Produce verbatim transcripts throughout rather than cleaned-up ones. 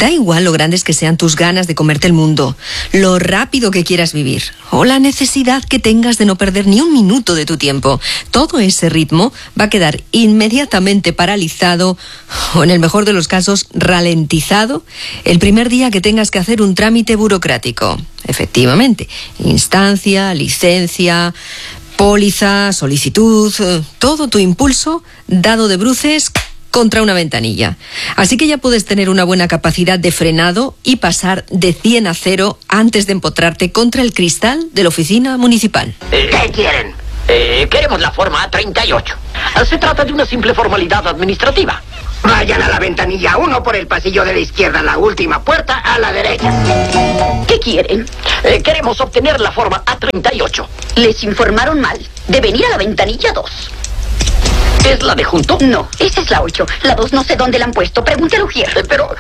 Da igual lo grandes que sean tus ganas de comerte el mundo, lo rápido que quieras vivir o la necesidad que tengas de no perder ni un minuto de tu tiempo. Todo ese ritmo va a quedar inmediatamente paralizado o, en el mejor de los casos, ralentizado el primer día que tengas que hacer un trámite burocrático. Efectivamente, instancia, licencia, póliza, solicitud, todo tu impulso dado de bruces contra una ventanilla. Así que ya puedes tener una buena capacidad de frenado y pasar de cien a cero antes de empotrarte contra el cristal de la oficina municipal. Eh, ¿Qué quieren? Eh, queremos la forma A treinta y ocho. Se trata de una simple formalidad administrativa. Vayan a la ventanilla uno por el pasillo de la izquierda, la última puerta a la derecha. ¿Qué quieren? Eh, queremos obtener la forma A treinta y ocho. Les informaron mal. Deben ir a la ventanilla dos. ¿Es la de junto? No, esa es la ocho. La dos no sé dónde la han puesto. Pregúntale a Ujier. Eh, pero...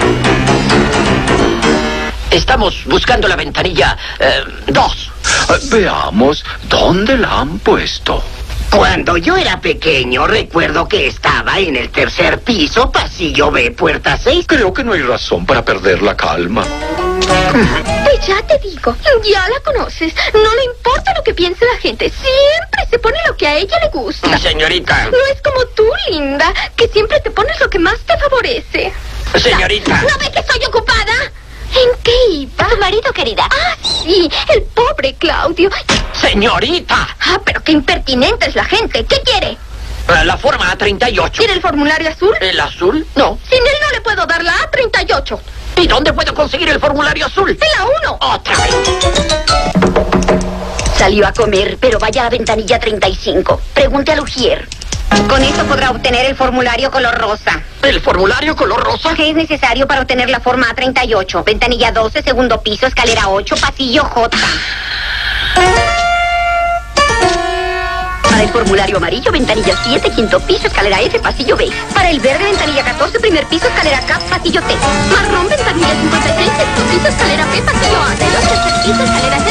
Estamos buscando la ventanilla eh, dos. Veamos dónde la han puesto. Cuando yo era pequeño, recuerdo que estaba en el tercer piso, pasillo B, puerta seis. Creo que no hay razón para perder la calma. Pues ya te digo, ya la conoces. No le importa lo que piense la gente. Siempre se pone lo que a ella le gusta. Señorita. No es como tú, linda, que siempre te pones lo que más te favorece. Señorita. ¿No ve que estoy ocupada? ¿En qué iba? Tu marido, querida. Ah, sí, el pobre Claudio. Señorita. Ah, pero qué impertinente es la gente. ¿Qué quiere? La forma A treinta y ocho. ¿Quiere el formulario azul? ¿El azul? No. Sin él no le puedo dar la A treinta y ocho. ¿Y dónde puedo conseguir el formulario azul? En la uno. Otra vez. Salió a comer, pero vaya a la ventanilla treinta y cinco. Pregunte a Ujier. Con eso podrá obtener el formulario color rosa. ¿El formulario color rosa? ¿Qué es necesario para obtener la forma A treinta y ocho? Ventanilla doce, segundo piso, escalera ocho, pasillo J. Para el formulario amarillo, ventanilla siete, quinto piso, escalera F, pasillo B. Para el verde, ventanilla catorce, primer piso, escalera K, pasillo T. Marrón, ventanilla cincuenta y seis, sexto piso, escalera P, pasillo A. Tercer piso, escalera